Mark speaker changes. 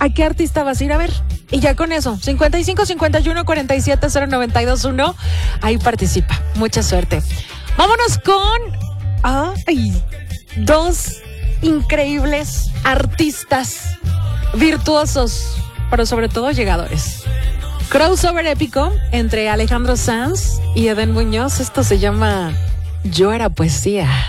Speaker 1: ¿a qué artista vas a ir a ver? Y ya con eso, 55 51 47 0921, ahí participa. Mucha suerte. Vámonos con dos increíbles artistas, virtuosos, pero sobre todo llegadores. Crossover épico entre Alejandro Sanz y Edén Muñoz. Esto se llama Yo Era Poesía.